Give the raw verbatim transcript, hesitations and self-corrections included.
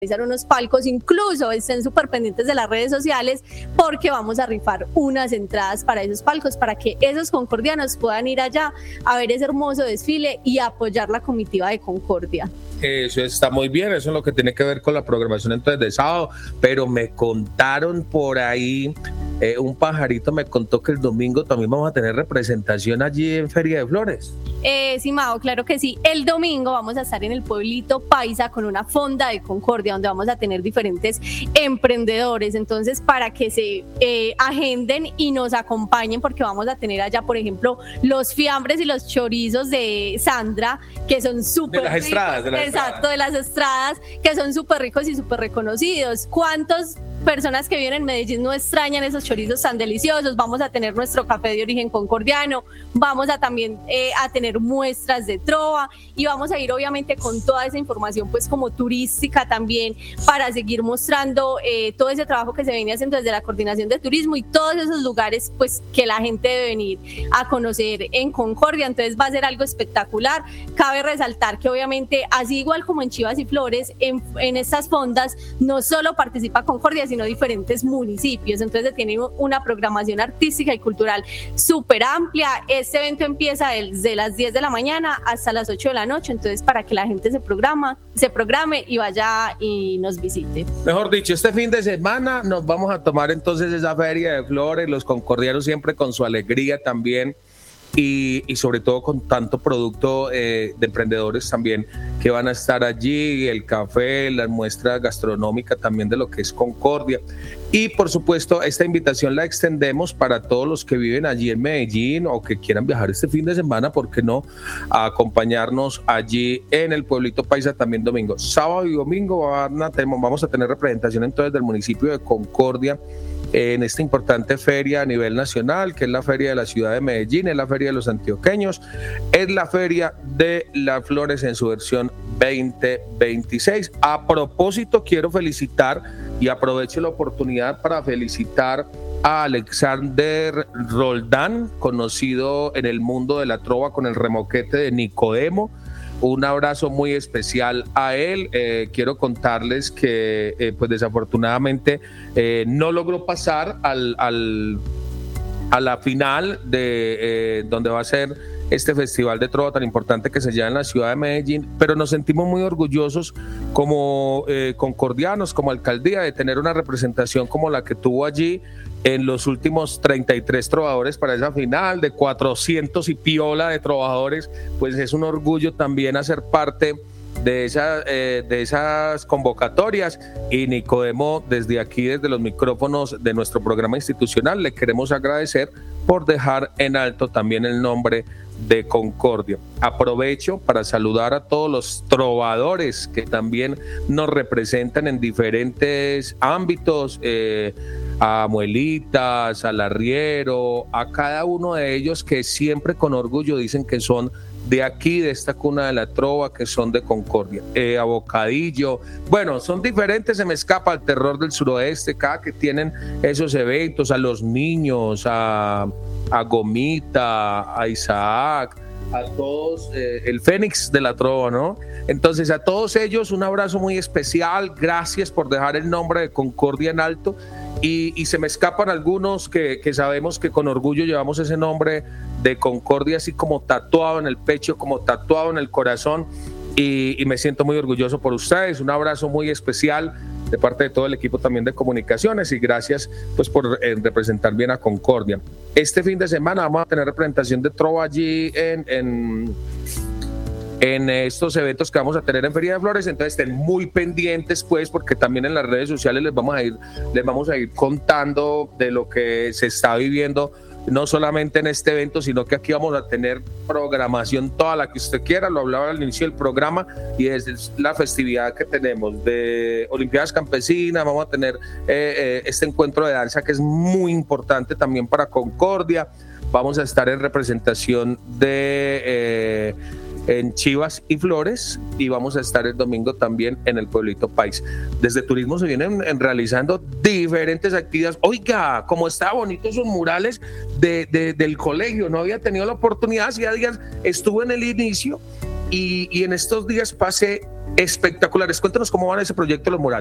unos palcos, incluso estén súper pendientes de las redes sociales porque vamos a rifar unas entradas para esos palcos para que esos concordianos puedan ir allá a ver ese hermoso desfile y apoyar la comitiva de Concordia. Eso está muy bien, eso es lo que tiene que ver con la programación entonces de sábado, pero me contaron por ahí, eh, un pajarito me contó que el domingo también vamos a tener representación allí en Feria de Flores. Eh, sí, Mao, claro que sí. El domingo vamos a estar en el pueblito Paisa con una fonda de Concordia donde vamos a tener diferentes emprendedores. Entonces, para que se eh, agenden y nos acompañen, porque vamos a tener allá, por ejemplo, los fiambres y los chorizos de Sandra, que son súper ricos. De las estradas, de las Exacto, de las estradas, que son súper ricos y súper reconocidos. ¿Cuántos personas que viven en Medellín no extrañan esos chorizos tan deliciosos? Vamos a tener nuestro café de origen concordiano, vamos a también eh, a tener muestras de trova y vamos a ir obviamente con toda esa información pues como turística también para seguir mostrando eh, todo ese trabajo que se viene haciendo desde la coordinación de turismo y todos esos lugares pues que la gente debe venir a conocer en Concordia. Entonces va a ser algo espectacular. Cabe resaltar que obviamente así igual como en Chivas y Flores, en, en estas fondas no solo participa Concordia sino diferentes municipios. Entonces tiene una programación artística y cultural súper amplia. Este evento empieza desde las diez de la mañana hasta las ocho de la noche, entonces para que la gente se programa, se programe y vaya y nos visite. Mejor dicho, este fin de semana nos vamos a tomar entonces esa Feria de Flores, los concordianos siempre con su alegría también. Y, y sobre todo con tanto producto eh, de emprendedores también que van a estar allí, el café, las muestras gastronómicas también de lo que es Concordia. Y por supuesto esta invitación la extendemos para todos los que viven allí en Medellín o que quieran viajar este fin de semana, ¿por qué no?, a acompañarnos allí en el pueblito Paisa también domingo. Sábado y domingo van a, vamos a tener representación entonces del municipio de Concordia en esta importante feria a nivel nacional, que es la Feria de la Ciudad de Medellín, es la Feria de los Antioqueños, es la Feria de las Flores en su versión veinte veintiséis. A propósito, quiero felicitar y aprovecho la oportunidad para felicitar a Alexander Roldán, conocido en el mundo de la trova con el remoquete de Nicodemo. Un abrazo muy especial a él. Eh, quiero contarles que eh, pues desafortunadamente eh, no logró pasar al, al, a la final de eh, donde va a ser este festival de trova tan importante que se lleva en la ciudad de Medellín, pero nos sentimos muy orgullosos como eh, concordianos, como alcaldía, de tener una representación como la que tuvo allí en los últimos treinta y tres trovadores para esa final, de cuatrocientos y piola de trovadores. Pues es un orgullo también hacer parte de, esa, eh, de esas convocatorias. Y Nicodemo, desde aquí, desde los micrófonos de nuestro programa institucional, le queremos agradecer por dejar en alto también el nombre de Concordia. Aprovecho para saludar a todos los trovadores que también nos representan en diferentes ámbitos, eh, a Muelitas, al Arriero, a cada uno de ellos que siempre con orgullo dicen que son de aquí, de esta cuna de la trova, que son de Concordia, eh, a Bocadillo, bueno, son diferentes, se me escapa al Terror del Suroeste, cada que tienen esos eventos, a los niños, a, a Gomita, a Isaac, a todos, eh, el Fénix de la trova, ¿no? Entonces a todos ellos un abrazo muy especial, gracias por dejar el nombre de Concordia en alto. Y, y se me escapan algunos que, que sabemos que con orgullo llevamos ese nombre de Concordia así como tatuado en el pecho, como tatuado en el corazón, y, y me siento muy orgulloso por ustedes. Un abrazo muy especial de parte de todo el equipo también de comunicaciones y gracias pues por eh, representar bien a Concordia. Este fin de semana vamos a tener representación de trova allí en... en en estos eventos que vamos a tener en Feria de Flores, entonces estén muy pendientes pues, porque también en las redes sociales les vamos a ir, les vamos a ir contando de lo que se está viviendo, no solamente en este evento, sino que aquí vamos a tener programación toda la que usted quiera. Lo hablaba al inicio del programa, y es la festividad que tenemos de Olimpiadas Campesinas. Vamos a tener eh, eh, este encuentro de danza que es muy importante también para Concordia. Vamos a estar en representación de... Eh, en Chivas y Flores, y vamos a estar el domingo también en el pueblito Paisa. Desde turismo se vienen en, realizando diferentes actividades. Oiga, como está bonito esos murales de, de, del colegio, no había tenido la oportunidad, hacía días estuve en el inicio y, y en estos días pasé espectaculares. Cuéntanos cómo va ese proyecto Los Murales.